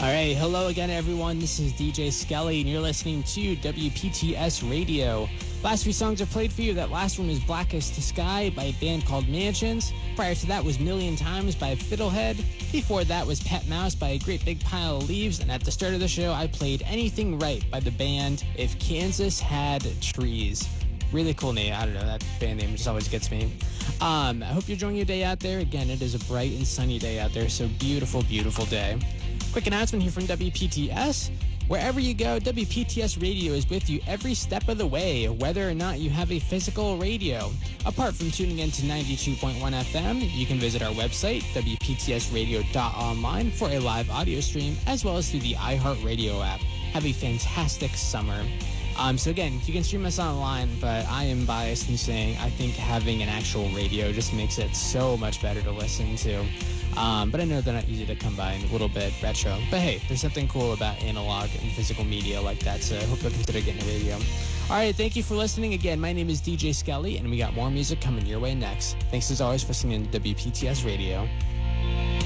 All right, hello again, everyone. This is DJ Skelly, and you're listening to WPTS Radio. Last three songs are played for you. That last one was Blackest to Sky by a band called Mansions. Prior to that was Million Times by Fiddlehead. Before that was Pet Mouse by A Great Big Pile of Leaves. And at the start of the show, I played Anything Right by the band If Kansas Had Trees. Really cool name. I don't know, that band name just always gets me. I hope you're enjoying your day out there. Again, it is a bright and sunny day out there, so beautiful, beautiful day. Quick announcement here from WPTS. Wherever you go, WPTS Radio is with you every step of the way, whether or not you have a physical radio. Apart from tuning in to 92.1 FM, you can visit our website, WPTSradio.online, for a live audio stream, as well as through the iHeartRadio app. Have a fantastic summer. So again, you can stream us online, but I am biased in saying I think having an actual radio just makes it so much better to listen to. But I know they're not easy to come by and a little bit retro. But hey, there's something cool about analog and physical media like that, so I hope you'll consider getting a radio. All right, thank you for listening. Again, my name is DJ Skelly, and we got more music coming your way next. Thanks as always for listening to WPTS Radio.